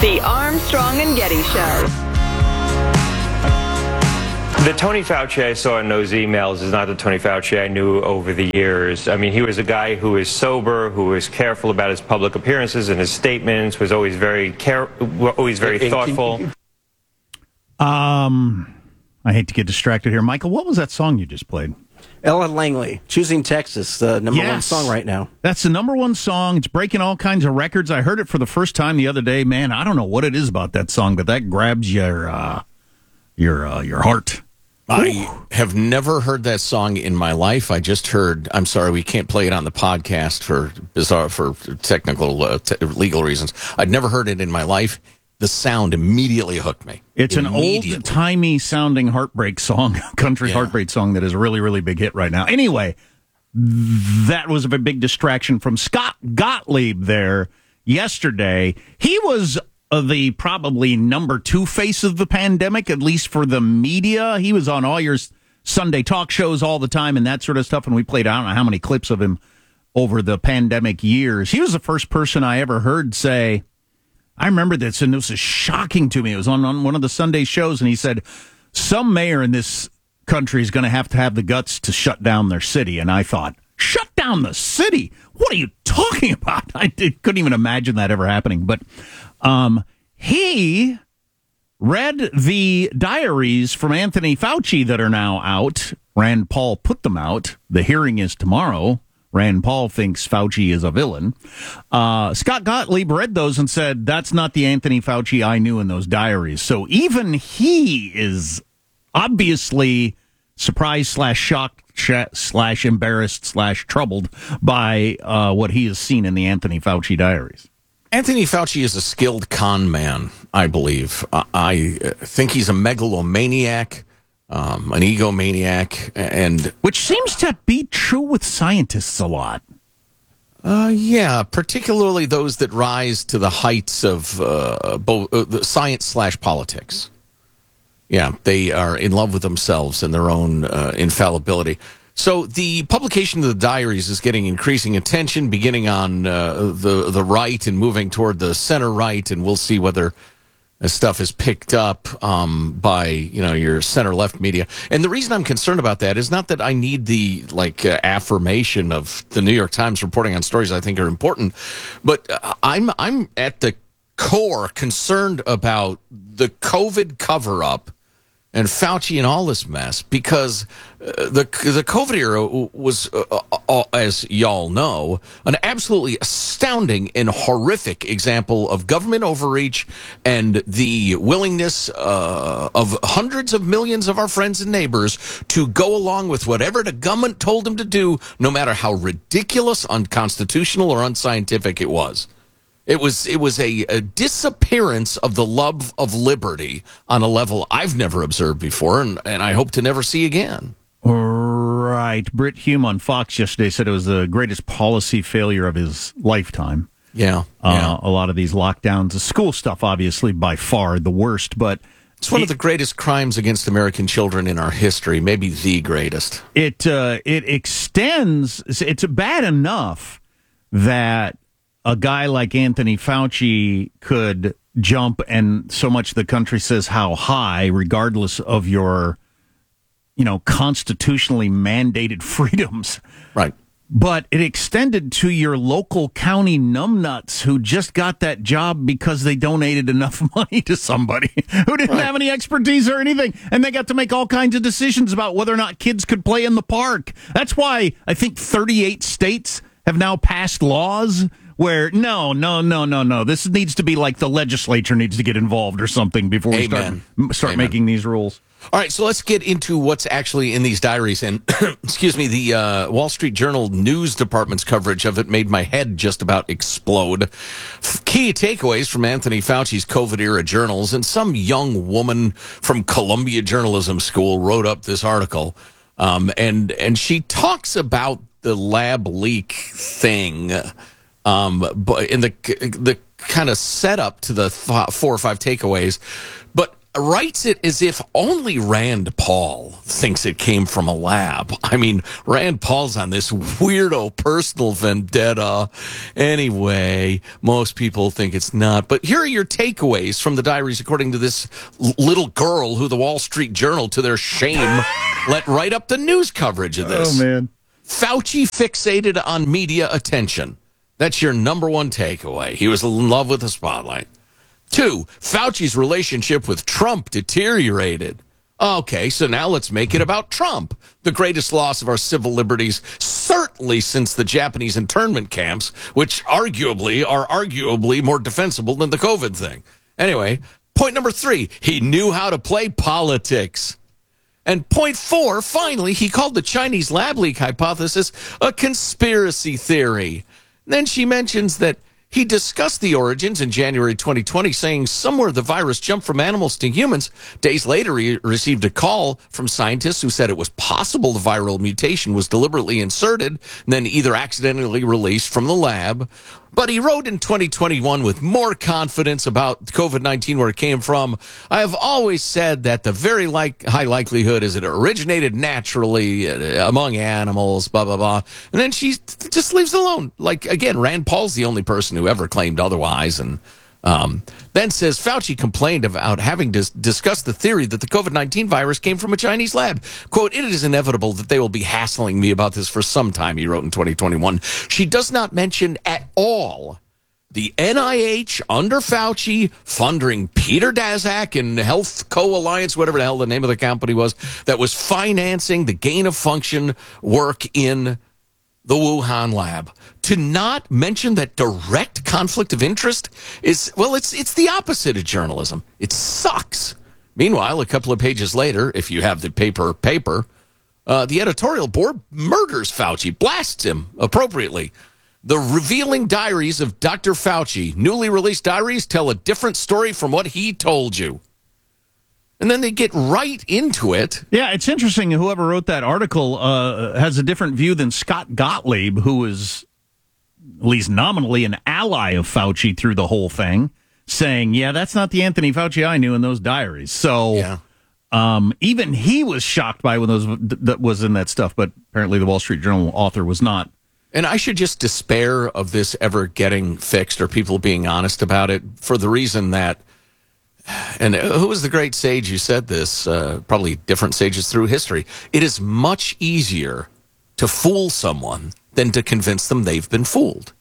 The Armstrong and Getty Show. The Tony Fauci I saw in those emails is not the Tony Fauci I knew over the years. I mean, he was a guy who was sober, who was careful about his public appearances and his statements, was always very thoughtful. I hate to get distracted here. Michael, what was that song you just played? Ellen Langley, Choosing Texas, the number one song right now. That's the number one song. It's breaking all kinds of records. I heard it for the first time the other day. Man, I don't know what it is about that song, but that grabs your heart. I have never heard that song in my life. I just heard. I'm sorry, we can't play it on the podcast for technical legal reasons. I'd never heard it in my life. The sound immediately hooked me. It's an old-timey sounding heartbreak song, country heartbreak song that is a really, really big hit right now. Anyway, that was a big distraction from Scott Gottlieb there yesterday. He was the probably number 2 face of the pandemic, at least for the media. He was on all your Sunday talk shows all the time and that sort of stuff, and we played I don't know how many clips of him over the pandemic years. He was the first person I ever heard say, I remember this, and this was shocking to me. It was on one of the Sunday shows, and he said, some mayor in this country is going to have the guts to shut down their city. And I thought, shut down the city? What are you talking about? I couldn't even imagine that ever happening. But he read the diaries from Anthony Fauci that are now out. Rand Paul put them out. The hearing is tomorrow. Rand Paul thinks Fauci is a villain. Scott Gottlieb read those and said, that's not the Anthony Fauci I knew in those diaries. So even he is obviously surprised / shocked / embarrassed / troubled by what he has seen in the Anthony Fauci diaries. Anthony Fauci is a skilled con man, I believe. I think he's a megalomaniac. An egomaniac, and which seems to be true with scientists a lot. Yeah, particularly those that rise to the heights of both science / politics. Yeah, they are in love with themselves and their own infallibility. So the publication of the diaries is getting increasing attention, beginning on the right and moving toward the center right, and we'll see whether stuff is picked up by your center left media. And the reason I'm concerned about that is not that I need the affirmation of the New York Times reporting on stories I think are important, but I'm at the core concerned about the COVID cover-up and Fauci and all this mess, because the COVID era was, as y'all know, an absolutely astounding and horrific example of government overreach and the willingness of hundreds of millions of our friends and neighbors to go along with whatever the government told them to do, no matter how ridiculous, unconstitutional, or unscientific it was. It was a disappearance of the love of liberty on a level I've never observed before, and I hope to never see again. Right. Britt Hume on Fox yesterday said it was the greatest policy failure of his lifetime. Yeah. A lot of these lockdowns, the school stuff, obviously, by far the worst, but it's one of the greatest crimes against American children in our history, maybe the greatest. It extends. It's bad enough that a guy like Anthony Fauci could jump, and so much the country says how high, regardless of your, constitutionally mandated freedoms. Right. But it extended to your local county numbnuts who just got that job because they donated enough money to somebody who didn't have any expertise or anything. And they got to make all kinds of decisions about whether or not kids could play in the park. That's why I think 38 states have now passed laws where, no. This needs to be like the legislature needs to get involved or something before we start making these rules. All right, so let's get into what's actually in these diaries. And, excuse me, the Wall Street Journal news department's coverage of it made my head just about explode. Key takeaways from Anthony Fauci's COVID-era journals. And some young woman from Columbia Journalism School wrote up this article. And she talks about the lab leak thing, but in the kind of setup to the 4 or 5 takeaways. But writes it as if only Rand Paul thinks it came from a lab. I mean, Rand Paul's on this weirdo personal vendetta. Anyway, most people think it's not. But here are your takeaways from the diaries, according to this little girl who the Wall Street Journal, to their shame, let write up the news coverage of this. Oh, man. Fauci fixated on media attention. That's your number one takeaway. He was in love with the spotlight. 2, Fauci's relationship with Trump deteriorated. Okay, so now let's make it about Trump, the greatest loss of our civil liberties, certainly since the Japanese internment camps, which are arguably more defensible than the COVID thing. Anyway, point number 3, he knew how to play politics. And point 4, finally, he called the Chinese lab leak hypothesis a conspiracy theory. Then she mentions that he discussed the origins in January 2020, saying somewhere the virus jumped from animals to humans. Days later, he received a call from scientists who said it was possible the viral mutation was deliberately inserted and then either accidentally released from the lab. But he wrote in 2021 with more confidence about COVID-19, where it came from. I have always said that the very high likelihood is it originated naturally among animals, blah, blah, blah. And then she just leaves it alone. Like, again, Rand Paul's the only person who ever claimed otherwise. And then says Fauci complained about having discussed the theory that the COVID-19 virus came from a Chinese lab. Quote, it is inevitable that they will be hassling me about this for some time, he wrote in 2021. She does not mention at all the NIH under Fauci funding Peter Daszak and Health Co-Alliance, whatever the hell the name of the company was, that was financing the gain of function work in the Wuhan lab. To not mention that direct conflict of interest is, well, it's the opposite of journalism. It sucks. Meanwhile, a couple of pages later, if you have the paper, the editorial board murders Fauci, blasts him appropriately. The revealing diaries of Dr. Fauci, newly released diaries, tell a different story from what he told you. And then they get right into it. Yeah, it's interesting. Whoever wrote that article has a different view than Scott Gottlieb, who is at least nominally an ally of Fauci through the whole thing, saying, yeah, that's not the Anthony Fauci I knew in those diaries. So even he was shocked by when that was in that stuff, but apparently the Wall Street Journal author was not. And I should just despair of this ever getting fixed or people being honest about it, for the reason that, and who was the great sage who said this? Probably different sages through history. It is much easier to fool someone than to convince them they've been fooled.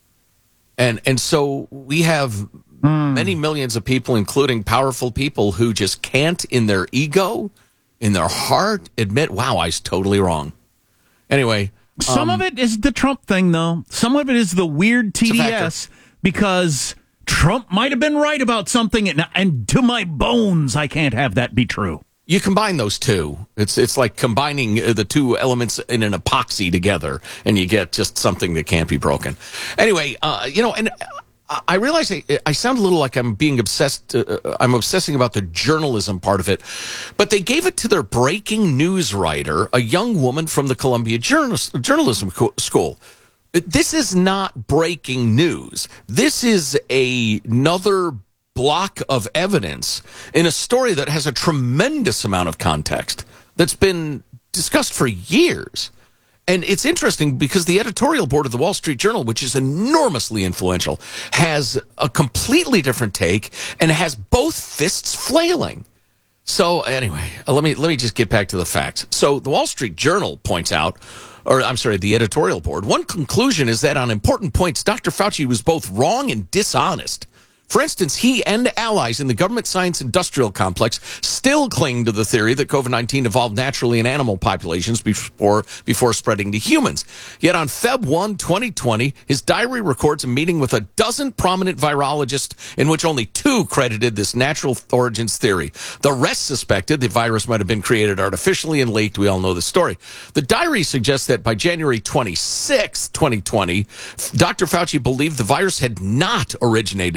And so we have many millions of people, including powerful people, who just can't, in their ego, in their heart, admit, wow, I was totally wrong. Anyway. Some of it is the Trump thing, though. Some of it is the weird TDS, because Trump might have been right about something, and to my bones, I can't have that be true. You combine those two. It's like combining the two elements in an epoxy together, and you get just something that can't be broken. Anyway, and I realize I sound a little like I'm being obsessed. I'm obsessing about the journalism part of it, but they gave it to their breaking news writer, a young woman from the Columbia Journalism School. This is not breaking news. This is another block of evidence in a story that has a tremendous amount of context that's been discussed for years. And it's interesting because the editorial board of the Wall Street Journal, which is enormously influential, has a completely different take and has both fists flailing. So anyway, let me just get back to the facts. So the Wall Street Journal points out, the editorial board, one conclusion is that on important points, Dr. Fauci was both wrong and dishonest. For instance, he and allies in the government science industrial complex still cling to the theory that COVID-19 evolved naturally in animal populations before spreading to humans. Yet on Feb 1, 2020, his diary records a meeting with a dozen prominent virologists in which only 2 credited this natural origins theory. The rest suspected the virus might have been created artificially and leaked. We all know the story. The diary suggests that by January 26, 2020, Dr. Fauci believed the virus had not originated in the Wuhan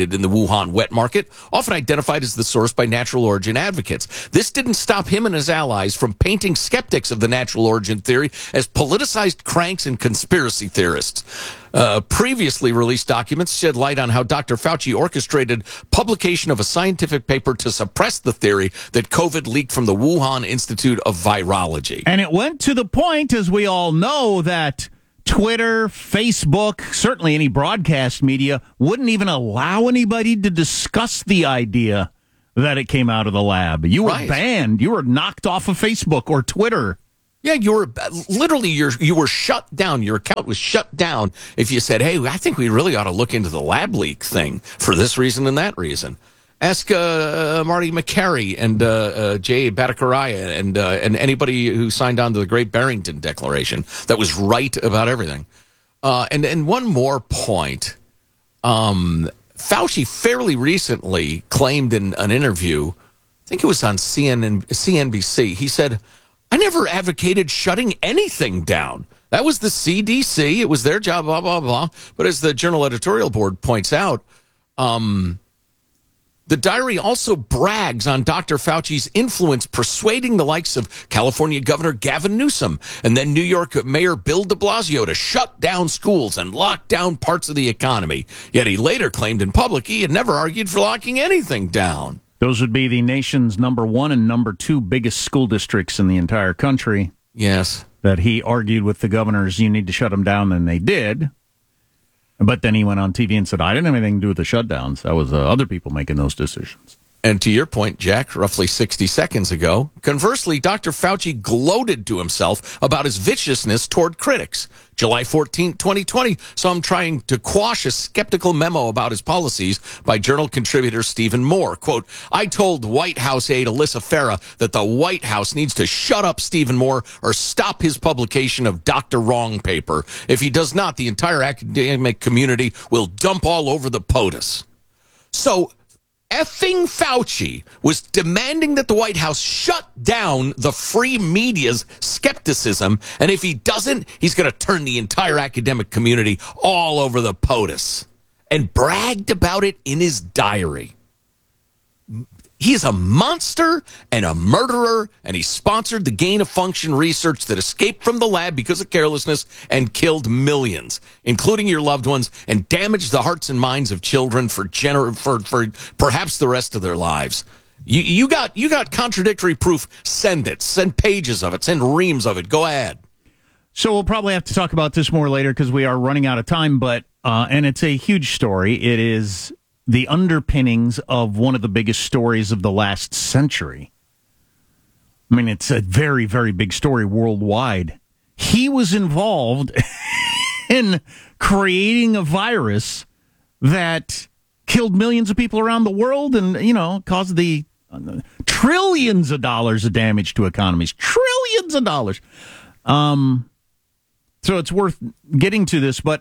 Wuhan wet market, often identified as the source by natural origin advocates. This didn't stop him and his allies from painting skeptics of the natural origin theory as politicized cranks and conspiracy theorists. Previously released documents shed light on how Dr. Fauci orchestrated publication of a scientific paper to suppress the theory that COVID leaked from the Wuhan Institute of Virology. And it went to the point, as we all know, that Twitter, Facebook, certainly any broadcast media wouldn't even allow anybody to discuss the idea that it came out of the lab. You were banned. You were knocked off of Facebook or Twitter. Yeah, you were literally you were shut down. Your account was shut down if you said, "Hey, I think we really ought to look into the lab leak thing for this reason and that reason." Ask Marty McCary and Jay Bhattacharya and anybody who signed on to the Great Barrington Declaration that was right about everything. And one more point, Fauci fairly recently claimed in an interview, I think it was on CNBC, he said, "I never advocated shutting anything down. That was the CDC. It was their job, blah, blah, blah." But as the Journal Editorial Board points out, the diary also brags on Dr. Fauci's influence persuading the likes of California Governor Gavin Newsom and then New York Mayor Bill de Blasio to shut down schools and lock down parts of the economy. Yet he later claimed in public he had never argued for locking anything down. Those would be the nation's number 1 and number 2 biggest school districts in the entire country. Yes. That he argued with the governors, you need to shut them down, and they did. But then he went on TV and said, I didn't have anything to do with the shutdowns. That was other people making those decisions. And to your point, Jack, roughly 60 seconds ago, conversely, Dr. Fauci gloated to himself about his viciousness toward critics. July 14, 2020, saw him trying to quash a skeptical memo about his policies by Journal contributor Stephen Moore. Quote, "I told White House aide Alyssa Farah that the White House needs to shut up Stephen Moore or stop his publication of Dr. Wrong paper. If he does not, the entire academic community will dump all over the POTUS." So, effing Fauci was demanding that the White House shut down the free media's skepticism, and if he doesn't, he's going to turn the entire academic community all over the POTUS, and bragged about it in his diary. He's a monster and a murderer, and he sponsored the gain-of-function research that escaped from the lab because of carelessness and killed millions, including your loved ones, and damaged the hearts and minds of children for perhaps the rest of their lives. You got contradictory proof. Send it. Send pages of it. Send reams of it. Go ahead. So we'll probably have to talk about this more later because we are running out of time, but and it's a huge story. It is the underpinnings of one of the biggest stories of the last century. I mean, it's a very, very big story worldwide. He was involved in creating a virus that killed millions of people around the world and, caused the trillions of dollars of damage to economies. Trillions of dollars. So it's worth getting to this, but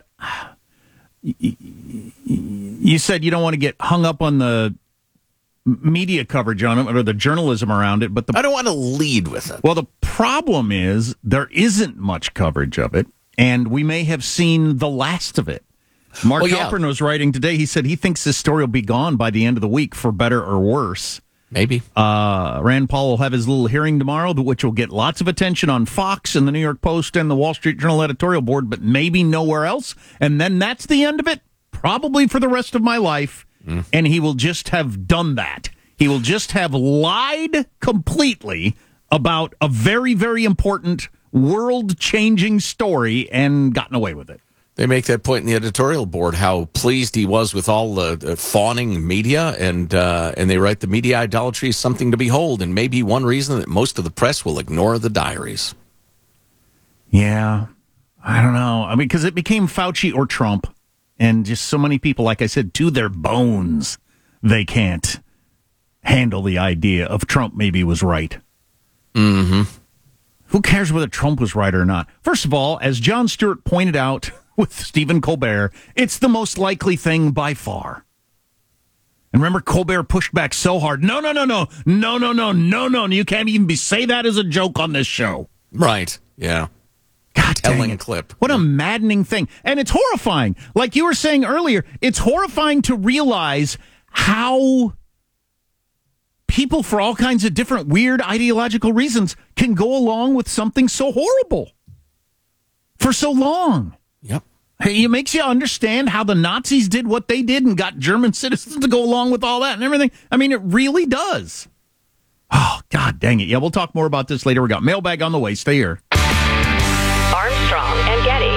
you said you don't want to get hung up on the media coverage on it or the journalism around it, but I don't want to lead with it. Well, the problem is there isn't much coverage of it, and we may have seen the last of it. Mark Halpern was writing today. He said he thinks this story will be gone by the end of the week, for better or worse. Maybe. Rand Paul will have his little hearing tomorrow, which will get lots of attention on Fox and the New York Post and the Wall Street Journal editorial board, but maybe nowhere else. And then that's the end of it, probably for the rest of my life. And he will just have done that. He will just have lied completely about a very, very important world-changing story and gotten away with it. They make that point in the editorial board, how pleased he was with all the fawning media, and they write the media idolatry is something to behold, and maybe one reason that most of the press will ignore the diaries. Yeah, I don't know. I mean, because it became Fauci or Trump, and just so many people, like I said, to their bones, they can't handle the idea of Trump maybe was right. Mm-hmm. Who cares whether Trump was right or not? First of all, as Jon Stewart pointed out with Stephen Colbert, it's the most likely thing by far. And remember, Colbert pushed back so hard. No. You can't even say that as a joke on this show. Right. Yeah. God telling dang it. clip. What a maddening thing. And it's horrifying. Like you were saying earlier, it's horrifying to realize how people, for all kinds of different weird ideological reasons, can go along with something so horrible for so long. Yep. It makes you understand how the Nazis did what they did and got German citizens to go along with all that and everything. I mean, it really does. Oh, God dang it. Yeah, we'll talk more about this later. We got mailbag on the way. Stay here. Armstrong and Getty.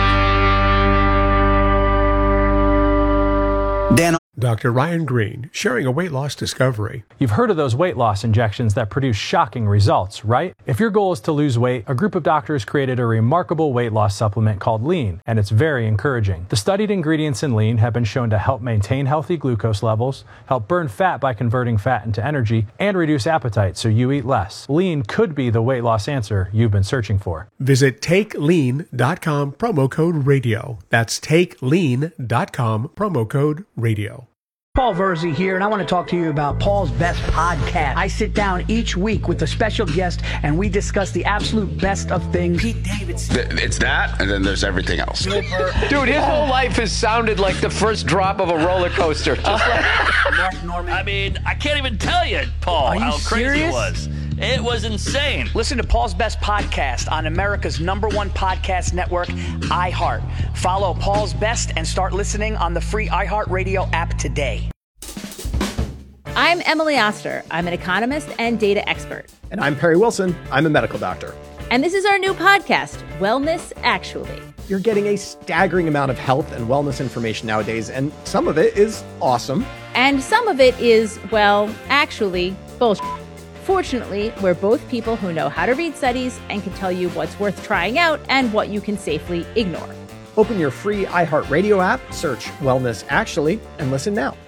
Dan. Dr. Ryan Green, sharing a weight loss discovery. You've heard of those weight loss injections that produce shocking results, right? If your goal is to lose weight, a group of doctors created a remarkable weight loss supplement called Lean, and it's very encouraging. The studied ingredients in Lean have been shown to help maintain healthy glucose levels, help burn fat by converting fat into energy, and reduce appetite so you eat less. Lean could be the weight loss answer you've been searching for. Visit TakeLean.com, promo code radio. That's TakeLean.com, promo code radio. Paul Verzi here, and I want to talk to you about Paul's Best Podcast. I sit down each week with a special guest, and we discuss the absolute best of things. Pete Davidson. It's that, and then there's everything else. Dude, his whole life has sounded like the first drop of a roller coaster. Just like Mark Norman. I mean, I can't even tell you, Paul, how crazy it was. It was insane. Listen to Paul's Best Podcast on America's #1 podcast network, iHeart. Follow Paul's Best and start listening on the free iHeartRadio app today. I'm Emily Oster. I'm an economist and data expert. And I'm Perry Wilson. I'm a medical doctor. And this is our new podcast, Wellness Actually. You're getting a staggering amount of health and wellness information nowadays, and some of it is awesome. And some of it is, well, actually, bullshit. Fortunately, we're both people who know how to read studies and can tell you what's worth trying out and what you can safely ignore. Open your free iHeartRadio app, search Wellness Actually, and listen now.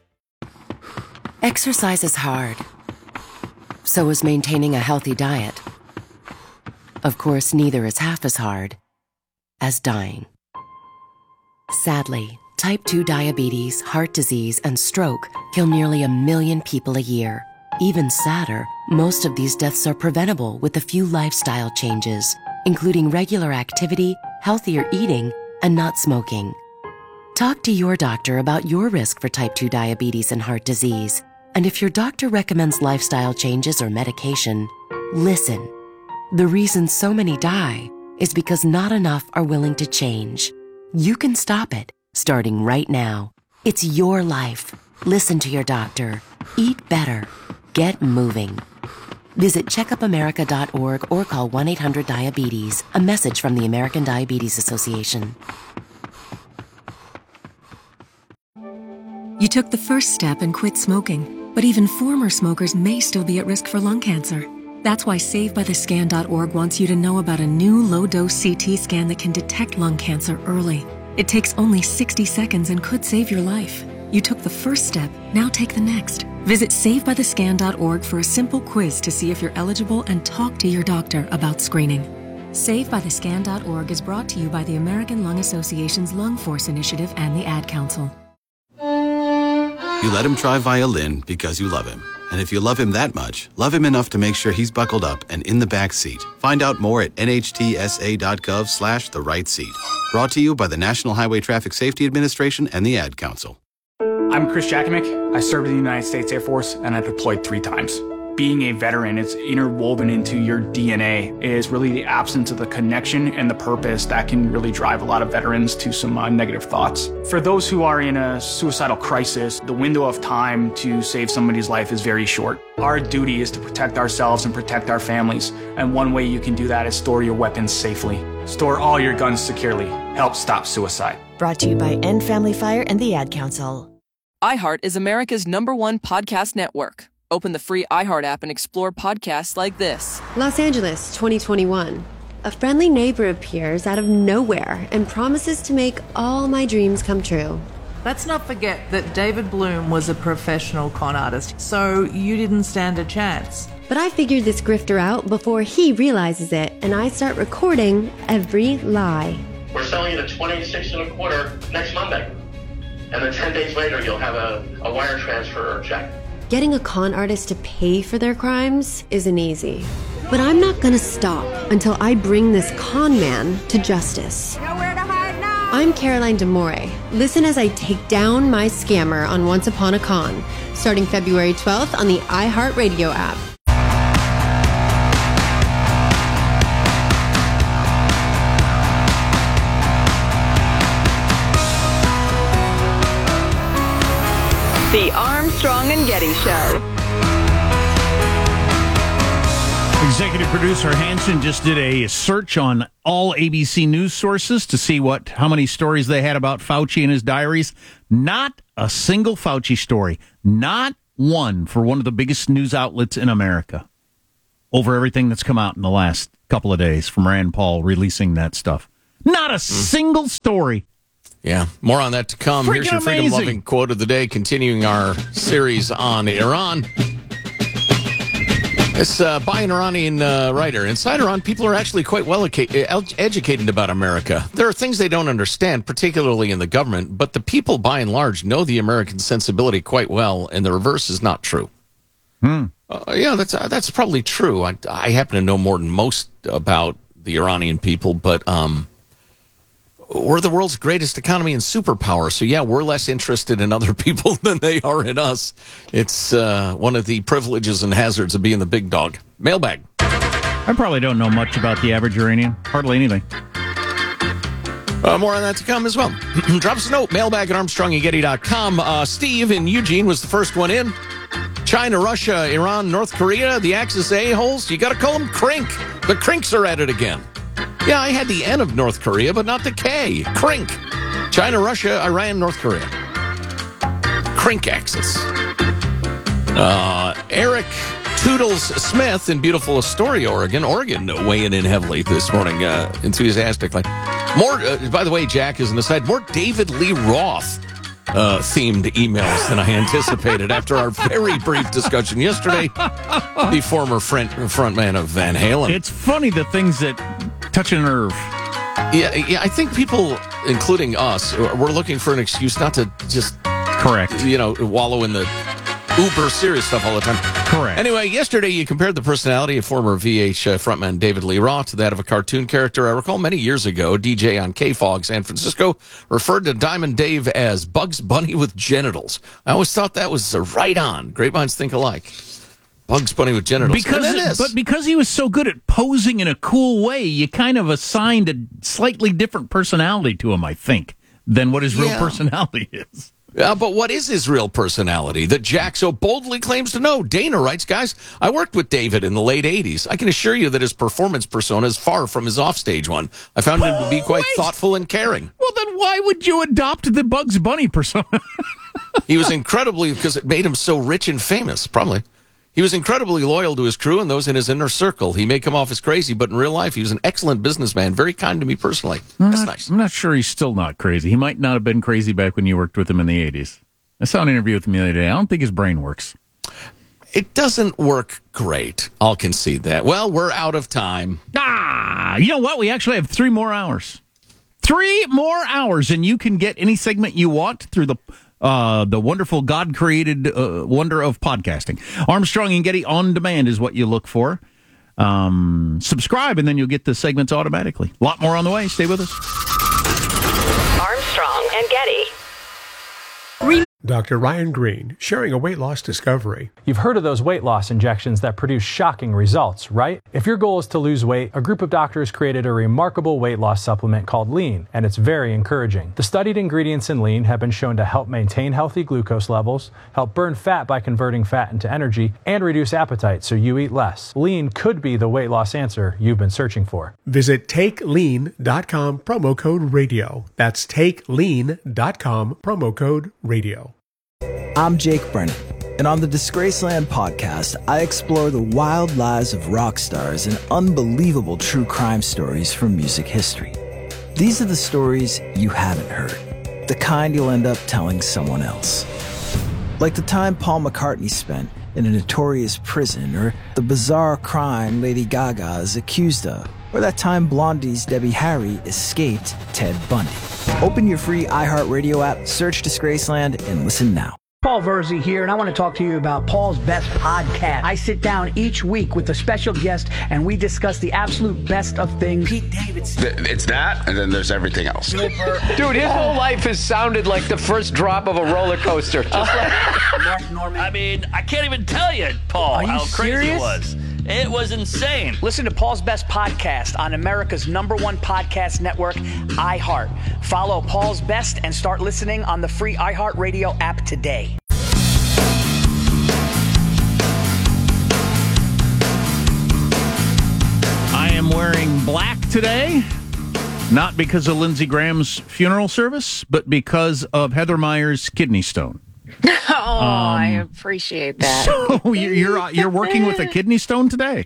Exercise is hard. So is maintaining a healthy diet. Of course, neither is half as hard as dying. Sadly, type 2 diabetes, heart disease, and stroke kill nearly 1 million people a year. Even sadder, most of these deaths are preventable with a few lifestyle changes, including regular activity, healthier eating, and not smoking. Talk to your doctor about your risk for type 2 diabetes and heart disease. And if your doctor recommends lifestyle changes or medication, listen. The reason so many die is because not enough are willing to change. You can stop it, starting right now. It's your life. Listen to your doctor. Eat better. Get moving. Visit checkupamerica.org or call 1-800-DIABETES. A message from the American Diabetes Association. You took the first step and quit smoking, but even former smokers may still be at risk for lung cancer. That's why SaveByTheScan.org wants you to know about a new low-dose CT scan that can detect lung cancer early. It takes only 60 seconds and could save your life. You took the first step, now take the next. Visit SaveByTheScan.org for a simple quiz to see if you're eligible and talk to your doctor about screening. SaveByTheScan.org is brought to you by the American Lung Association's Lung Force Initiative and the Ad Council. You let him try violin because you love him. And if you love him that much, love him enough to make sure he's buckled up and in the back seat. Find out more at nhtsa.gov/the right seat. Brought to you by the National Highway Traffic Safety Administration and the Ad Council. I'm Chris Jakimick. I served in the United States Air Force and I deployed 3 times. Being a veteran, it's interwoven into your DNA. It is really the absence of the connection and the purpose that can really drive a lot of veterans to some negative thoughts. For those who are in a suicidal crisis, the window of time to save somebody's life is very short. Our duty is to protect ourselves and protect our families. And one way you can do that is store your weapons safely. Store all your guns securely. Help stop suicide. Brought to you by End Family Fire and the Ad Council. iHeart is America's #1 podcast network. Open the free iHeart app and explore podcasts like this. Los Angeles, 2021. A friendly neighbor appears out of nowhere and promises to make all my dreams come true. Let's not forget that David Bloom was a professional con artist, so you didn't stand a chance. But I figured this grifter out before he realizes it, and I start recording every lie. We're selling it at $26.25 next Monday. And then 10 days later, you'll have a wire transfer or check. Getting a con artist to pay for their crimes isn't easy. But I'm not gonna stop until I bring this con man to justice. Nowhere to hide now. I'm Caroline D'Amore. Listen as I take down my scammer on Once Upon a Con, starting February 12th on the iHeartRadio app. The Armstrong and Getty Show. Executive producer Hanson just did a search on all ABC news sources to see how many stories they had about Fauci and his diaries. Not a single Fauci story. Not one for one of the biggest news outlets in America. Over everything that's come out in the last couple of days from Rand Paul releasing that stuff. Not a single story. Yeah, more on that to come. Freaking Here's your freedom-loving quote of the day, continuing our series on Iran. It's by an Iranian writer. Inside Iran, people are actually quite well educated about America. There are things they don't understand, particularly in the government, but the people, by and large, know the American sensibility quite well, and the reverse is not true. Yeah, that's probably true. I happen to know more than most about the Iranian people, but we're the world's greatest economy and superpower. So, yeah, we're less interested in other people than they are in us. It's one of the privileges and hazards of being the big dog. Mailbag. I probably don't know much about the average Iranian. Hardly anything. More on that to come as well. Drop us a note. Mailbag at ArmstrongandGetty.com. Steve in Eugene was the first one in. China, Russia, Iran, North Korea, the Axis a-holes. You got to call them crink. The crinks are at it again. Yeah, I had the N of North Korea, but not the K. Crink. China, Russia, Iran, North Korea. Crink axis. Eric Toodles Smith in beautiful Astoria, Oregon. Oregon weighing in heavily this morning, enthusiastically. More, by the way, Jack, as an aside, more David Lee Roth themed emails than I anticipated after our very brief discussion yesterday. The former frontman of Van Halen. It's funny the things that touch a nerve. Yeah, I think people, including us, we're looking for an excuse not to just correct, wallow in the uber serious stuff all the time. Correct. Anyway, yesterday you compared the personality of former VH frontman David Lee Roth to that of a cartoon character. I recall many years ago, DJ on KFOG San Francisco referred to Diamond Dave as Bugs Bunny with genitals. I always thought that was right on. Great minds think alike. Bugs Bunny with genitals. But because he was so good at posing in a cool way, you kind of assigned a slightly different personality to him, I think, than what his real personality is. But what is his real personality that Jack so boldly claims to know? Dana writes, guys, I worked with David in the late 80s. I can assure you that his performance persona is far from his offstage one. I found him to be quite thoughtful and caring. Well, then why would you adopt the Bugs Bunny persona? He was incredibly, because it made him so rich and famous, probably. He was incredibly loyal to his crew and those in his inner circle. He may come off as crazy, but in real life, he was an excellent businessman, very kind to me personally. That's nice. I'm not sure he's still not crazy. He might not have been crazy back when you worked with him in the 80s. I saw an interview with him the other day. I don't think his brain works. It doesn't work great. I'll concede that. Well, we're out of time. You know what? We actually have 3 more hours. 3 more hours, and you can get any segment you want through the wonderful God-created wonder of podcasting. Armstrong and Getty On Demand is what you look for. Subscribe, and then you'll get the segments automatically. A lot more on the way. Stay with us. Armstrong and Getty. Dr. Ryan Green, sharing a weight loss discovery. You've heard of those weight loss injections that produce shocking results, right? If your goal is to lose weight, a group of doctors created a remarkable weight loss supplement called Lean, and it's very encouraging. The studied ingredients in Lean have been shown to help maintain healthy glucose levels, help burn fat by converting fat into energy, and reduce appetite so you eat less. Lean could be the weight loss answer you've been searching for. Visit TakeLean.com, promo code radio. That's TakeLean.com, promo code radio. I'm Jake Brennan, and on the Disgraceland podcast, I explore the wild lives of rock stars and unbelievable true crime stories from music history. These are the stories you haven't heard, the kind you'll end up telling someone else. Like the time Paul McCartney spent in a notorious prison, or the bizarre crime Lady Gaga is accused of, or that time Blondie's Debbie Harry escaped Ted Bundy. Open your free iHeartRadio app, search Disgraceland, and listen now. Paul Verzi here, and I want to talk to you about Paul's Best Podcast. I sit down each week with a special guest, and we discuss the absolute best of things. Pete Davidson. It's that, and then there's everything else. Dude, his whole life has sounded like the first drop of a roller coaster. Just like Mark Norman. I mean, I can't even tell you, Paul, Are you how crazy serious? it was. It was insane. Listen to Paul's Best Podcast on America's #1 podcast network, iHeart. Follow Paul's Best and start listening on the free iHeartRadio app today. I am wearing black today, not because of Lindsey Graham's funeral service, but because of Heather Meyer's kidney stone. I appreciate that. So you're working with a kidney stone today?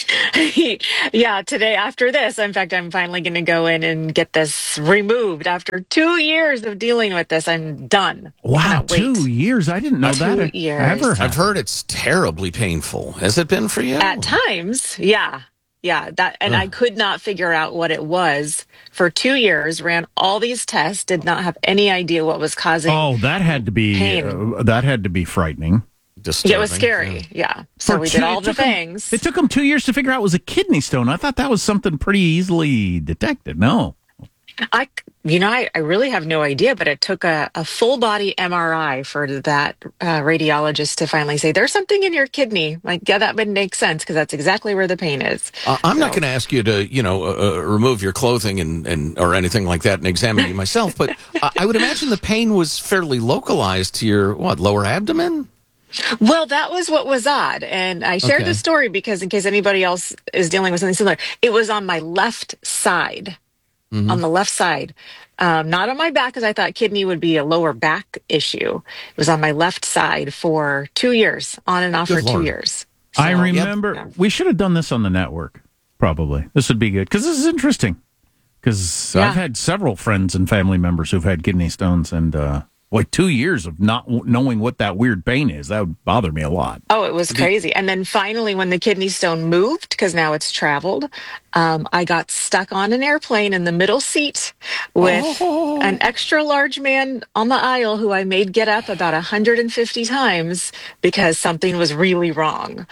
Yeah, today after this, in fact, I'm finally going to go in and get this removed. After 2 years of dealing with this, I'm done. Wow, 2 years. I didn't know that. 2 years. I've heard it's terribly painful. Has it been for you? At times, yeah. I could not figure out what it was for 2 years. Ran all these tests, did not have any idea what was causing. Oh, that had to be frightening. Yeah, it was scary. Yeah. So we did all the things. It took them 2 years to figure out it was a kidney stone. I thought that was something pretty easily detected. No. I really have no idea, but it took a full body MRI for that radiologist to finally say, there's something in your kidney. Like, yeah, that would make sense because that's exactly where the pain is. I'm not going to ask you to, remove your clothing and or anything like that and examine you myself, but I would imagine the pain was fairly localized to your, lower abdomen? Well, that was what was odd. And I shared this story because in case anybody else is dealing with something similar, it was on my left side. Mm-hmm. On the left side, not on my back because I thought kidney would be a lower back issue. It was on my left side for 2 years, on and off for 2 years. So, I remember we should have done this on the network. Probably this would be good because this is interesting. Because I've had several friends and family members who've had kidney stones, and 2 years of not knowing what that weird pain is, that would bother me a lot. Oh, it was crazy. And then finally, when the kidney stone moved, because now it's traveled, I got stuck on an airplane in the middle seat with an extra large man on the aisle who I made get up about 150 times because something was really wrong.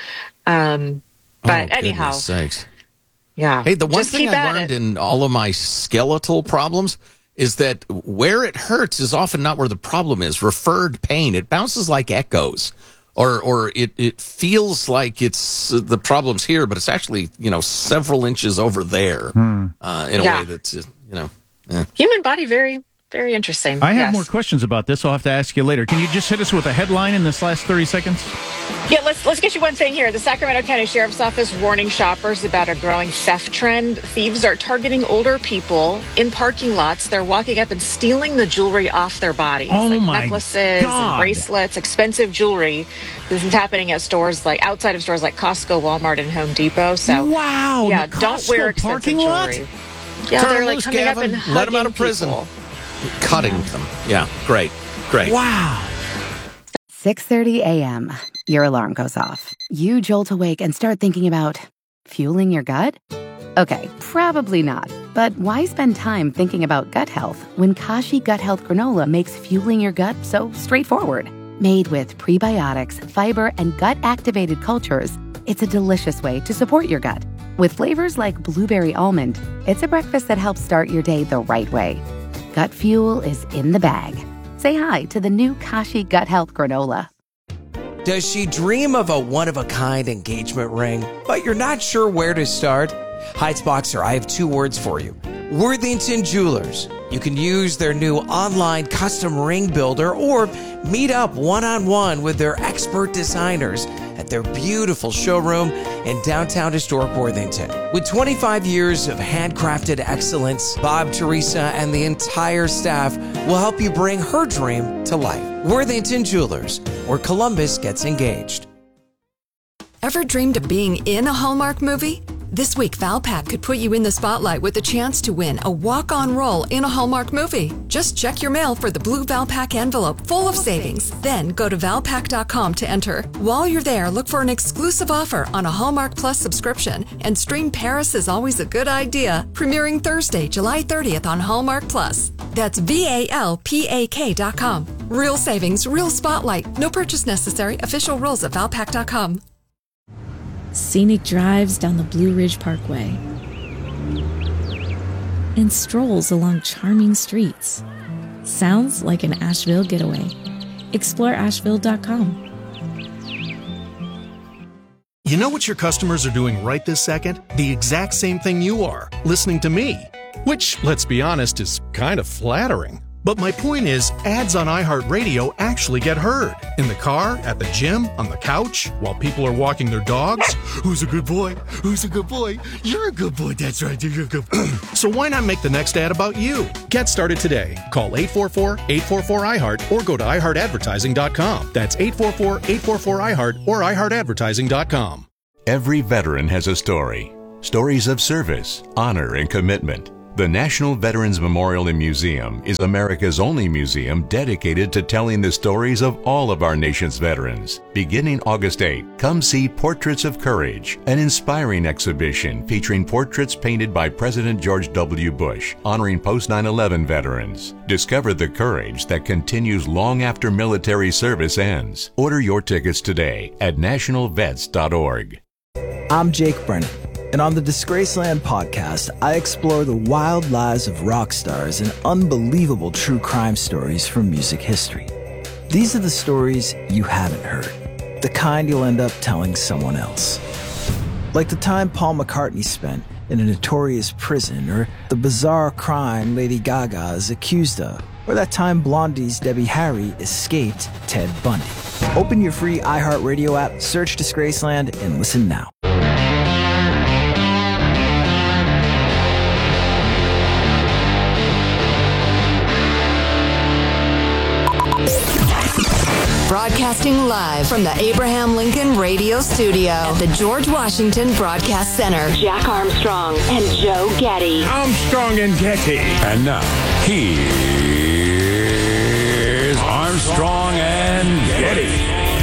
But anyhow. Goodness sakes. Yeah. Hey, the one thing I learned in all of my skeletal problems is that where it hurts is often not where the problem is. Referred pain, it bounces like echoes, or it feels like it's the problem's here, but it's actually several inches over there in a way that's human body, very, very interesting. I have more questions about this. I'll have to ask you later. Can you just hit us with a headline in this last 30 seconds? Yeah, let's get you one thing here. The Sacramento County Sheriff's Office warning shoppers about a growing theft trend. Thieves are targeting older people in parking lots. They're walking up and stealing the jewelry off their bodies. Necklaces and bracelets, expensive jewelry. This is happening at stores outside of stores like Costco, Walmart, and Home Depot. So yeah, don't wear expensive jewelry. Yeah, Turn they're loose, coming up and let them out of prison. Cutting them. Yeah, great. Wow. 6:30 a.m. Your alarm goes off. You jolt awake and start thinking about fueling your gut? Okay, probably not. But why spend time thinking about gut health when Kashi Gut Health Granola makes fueling your gut so straightforward? Made with prebiotics, fiber, and gut-activated cultures, it's a delicious way to support your gut. With flavors like blueberry almond, it's a breakfast that helps start your day the right way. Gut fuel is in the bag. Say hi to the new Kashi Gut Health Granola. Does she dream of a one-of-a-kind engagement ring, but you're not sure where to start? Heights Boxer, I have 2 words for you. Worthington Jewelers. You can use their new online custom ring builder or meet up one-on-one with their expert designers at their beautiful showroom in downtown historic Worthington. With 25 years of handcrafted excellence, Bob, Teresa, and the entire staff will help you bring her dream to life. Worthington Jewelers, where Columbus gets engaged. Ever dreamed of being in a Hallmark movie? This week, Valpak could put you in the spotlight with a chance to win a walk-on role in a Hallmark movie. Just check your mail for the blue Valpak envelope full of savings. Then go to Valpak.com to enter. While you're there, look for an exclusive offer on a Hallmark Plus subscription and stream Paris is Always a Good Idea, premiering Thursday, July 30th on Hallmark Plus. That's VALPAK.com. Real savings, real spotlight. No purchase necessary. Official rules at Valpak.com. Scenic drives down the Blue Ridge Parkway and strolls along charming streets. Sounds like an Asheville getaway. Explore Asheville.com. You know what your customers are doing right this second? The exact same thing you are, listening to me. Which, let's be honest, is kind of flattering. But my point is, ads on iHeartRadio actually get heard. In the car, at the gym, on the couch, while people are walking their dogs. Who's a good boy? Who's a good boy? You're a good boy. That's right. You're a good boy. So why not make the next ad about you? Get started today. Call 844-844-iHeart or go to iHeartAdvertising.com. That's 844-844-iHeart or iHeartAdvertising.com. Every veteran has a story. Stories of service, honor, and commitment. The National Veterans Memorial and Museum is America's only museum dedicated to telling the stories of all of our nation's veterans. Beginning August 8, come see Portraits of Courage, an inspiring exhibition featuring portraits painted by President George W. Bush, honoring post-9/11 veterans. Discover the courage that continues long after military service ends. Order your tickets today at nationalvets.org. I'm Jake Brennan. And on the Disgraceland podcast, I explore the wild lives of rock stars and unbelievable true crime stories from music history. These are the stories you haven't heard, the kind you'll end up telling someone else. Like the time Paul McCartney spent in a notorious prison, or the bizarre crime Lady Gaga is accused of, or that time Blondie's Debbie Harry escaped Ted Bundy. Open your free iHeartRadio app, search Disgraceland, and listen now. Broadcasting live from the Abraham Lincoln Radio Studio at the George Washington Broadcast Center. Jack Armstrong and Joe Getty. Armstrong and Getty. And now, here's Armstrong and Getty.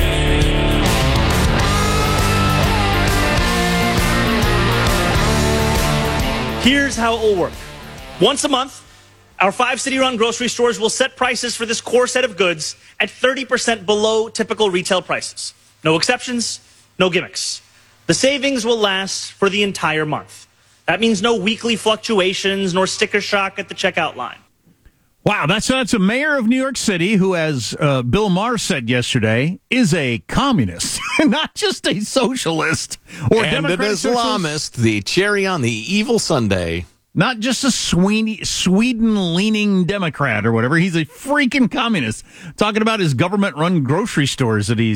Here's how it will work. Once a month, our 5 city-run grocery stores will set prices for this core set of goods at 30% below typical retail prices. No exceptions, no gimmicks. The savings will last for the entire month. That means no weekly fluctuations nor sticker shock at the checkout line. Wow, that's a mayor of New York City who, as Bill Maher said yesterday, is a communist, not just a socialist or and an Islamist, the cherry on the evil sundae. Not just a Sweden-leaning Democrat or whatever. He's a freaking communist. Talking about his government-run grocery stores that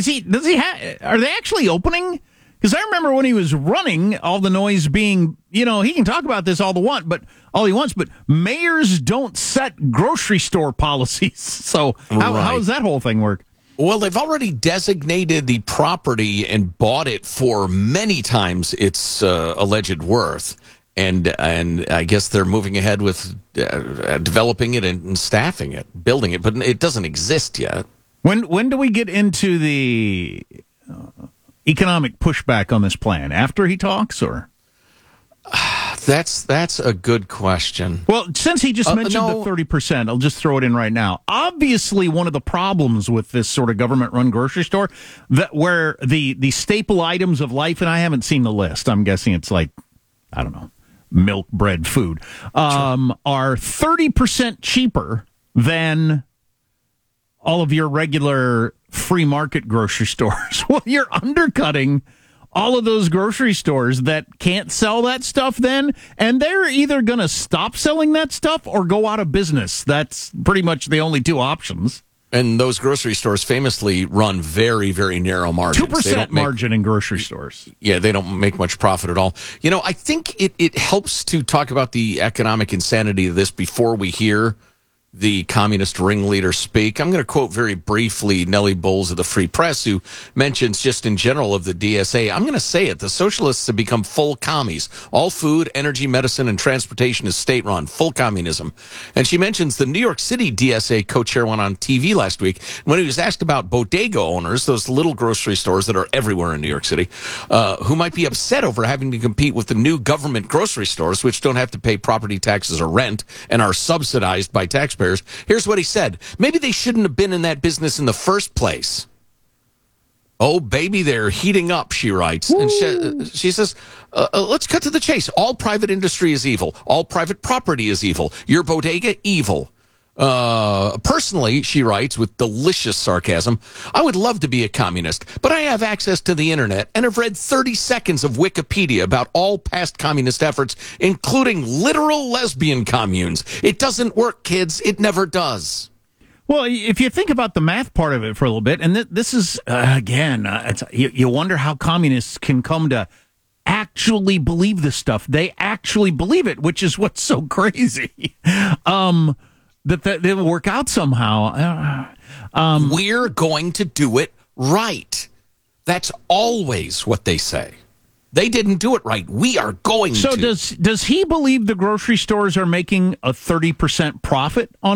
are they actually opening? Because I remember when he was running, all the noise being, he can talk about this all he wants, but mayors don't set grocery store policies. So how does that whole thing work? Well, they've already designated the property and bought it for many times its alleged worth. And I guess they're moving ahead with developing it and staffing it, building it, but it doesn't exist yet. When do we get into the economic pushback on this plan? After he talks, or? That's a good question. Well, since he just mentioned the 30%, I'll just throw it in right now. Obviously, one of the problems with this sort of government-run grocery store, where the staple items of life, and I haven't seen the list, I'm guessing it's like, I don't know, milk, bread, food, are 30% cheaper than all of your regular free market grocery stores. Well, you're undercutting all of those grocery stores that can't sell that stuff then, and they're either going to stop selling that stuff or go out of business. That's pretty much the only two options. And those grocery stores famously run very, very narrow margins. 2% margin in grocery stores. Yeah, they don't make much profit at all. I think it helps to talk about the economic insanity of this before we hear the communist ringleader speak. I'm going to quote very briefly Nellie Bowles of the Free Press, who mentions just in general of the DSA. I'm going to say it. The socialists have become full commies. All food, energy, medicine, and transportation is state-run. Full communism. And she mentions the New York City DSA co-chair went on TV last week. When he was asked about bodega owners, those little grocery stores that are everywhere in New York City, who might be upset over having to compete with the new government grocery stores, which don't have to pay property taxes or rent and are subsidized by taxpayers. taxpayers. Here's what he said. Maybe they shouldn't have been in that business in the first place. Oh, baby, they're heating up, she writes. Ooh. And she says, let's cut to the chase. All private industry is evil. All private property is evil. Your bodega, evil. Personally, she writes with delicious sarcasm, I would love to be a communist, but I have access to the internet and have read 30 seconds of Wikipedia about all past communist efforts, including literal lesbian communes. It doesn't work, kids. It never does. Well, if you think about the math part of it for a little bit, and this is, again, you wonder how communists can come to actually believe this stuff. They actually believe it, which is what's so crazy. That it'll work out somehow. We're going to do it right. That's always what they say. They didn't do it right. We are going to. So does he believe the grocery stores are making a 30% profit on